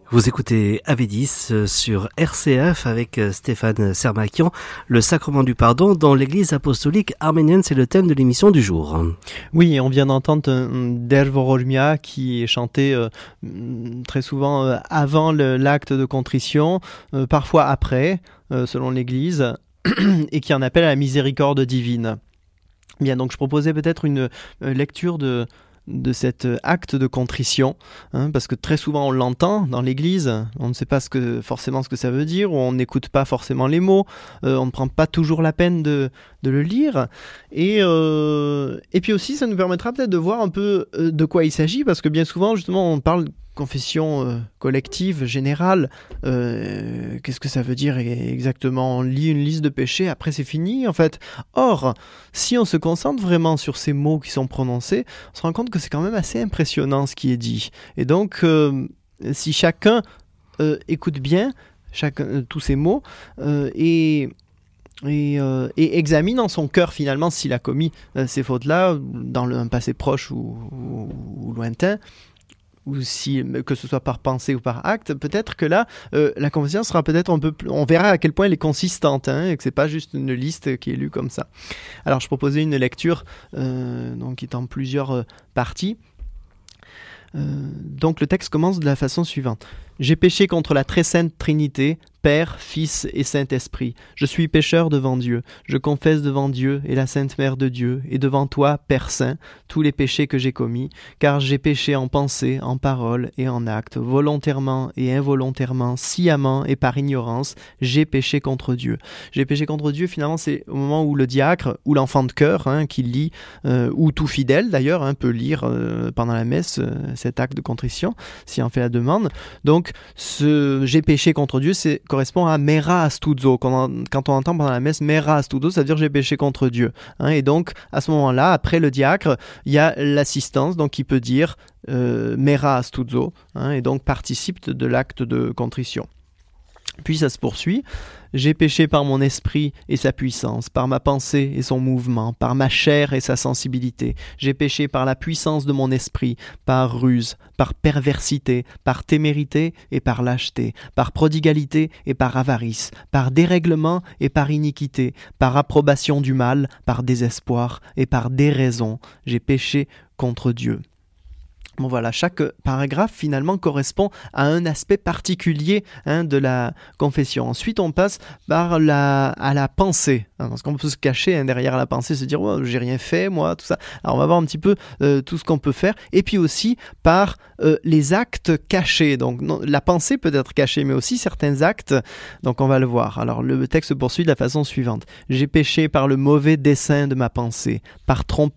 Vous écoutez Avédis sur RCF avec Stéphane Sermakian. Le sacrement du pardon dans l'église apostolique arménienne, c'est le thème de l'émission du jour. Oui, on vient d'entendre Dervoromia qui est chanté très souvent avant l'acte de contrition, parfois après, selon l'église, et qui en appelle à la miséricorde divine. Bien, donc je proposais peut-être une lecture de cet acte de contrition, parce que très souvent on l'entend dans l'église, on ne sait pas forcément ce que ça veut dire, ou on n'écoute pas forcément les mots, on ne prend pas toujours la peine de le lire, et puis aussi ça nous permettra peut-être de voir un peu de quoi il s'agit, parce que bien souvent justement on parle confession collective, générale, qu'est-ce que ça veut dire exactement? On lit une liste de péchés, après c'est fini en fait. Or, si on se concentre vraiment sur ces mots qui sont prononcés, on se rend compte que c'est quand même assez impressionnant ce qui est dit. Et donc, si chacun écoute bien tous ces mots et examine dans son cœur finalement s'il a commis ces fautes-là dans un passé proche ou lointain, ou que ce soit par pensée ou par acte, peut-être que là, la confession sera peut-être un peu plus... On verra à quel point elle est consistante, et que c'est pas juste une liste qui est lue comme ça. Alors, je proposais une lecture donc, qui est en plusieurs parties. Donc, le texte commence de la façon suivante. « J'ai péché contre la très sainte Trinité, Père, Fils et Saint-Esprit. Je suis pécheur devant Dieu. Je confesse devant Dieu et la Sainte Mère de Dieu, et devant toi, Père Saint, tous les péchés que j'ai commis, car j'ai péché en pensée, en parole et en acte, volontairement et involontairement, sciemment et par ignorance, j'ai péché contre Dieu. » J'ai péché contre Dieu, finalement, c'est au moment où le diacre, ou l'enfant de cœur, qui lit, ou tout fidèle d'ailleurs, peut lire pendant la messe cet acte de contrition, s'il en fait la demande. Donc, ce j'ai péché contre Dieu, correspond à mera astuzo. Quand on entend pendant la messe mera astuzo, ça veut dire j'ai péché contre Dieu. Et donc, à ce moment-là, après le diacre, il y a l'assistance, donc qui peut dire mera astuzo, et donc participe de l'acte de contrition. Puis ça se poursuit. J'ai péché par mon esprit et sa puissance, par ma pensée et son mouvement, par ma chair et sa sensibilité. J'ai péché par la puissance de mon esprit, par ruse, par perversité, par témérité et par lâcheté, par prodigalité et par avarice, par dérèglement et par iniquité, par approbation du mal, par désespoir et par déraison. J'ai péché contre Dieu. Bon voilà, chaque paragraphe finalement correspond à un aspect particulier de la confession. Ensuite, on passe à la pensée, parce qu'on peut se cacher derrière la pensée, se dire oh, j'ai rien fait moi, tout ça. Alors on va voir un petit peu tout ce qu'on peut faire, et puis aussi par les actes cachés. Donc la pensée peut être cachée, mais aussi certains actes. Donc on va le voir. Alors le texte poursuit de la façon suivante. J'ai péché par le mauvais dessein de ma pensée, par tromperie